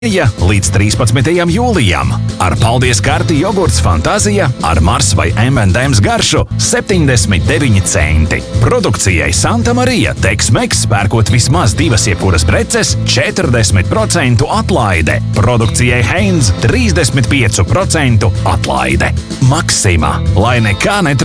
līdz 13. jūlijam. Ar paldies karti jogurts Fantāzija ar Mars vai M&M's garšu 79 centi. Produkcijai Santa Marija Tex-Mex pērkot vismaz 2 jebkuras preces 40% atlaide. Produkcijai Heinz 35% atlaide. Maksima, lai nekā netrūkst.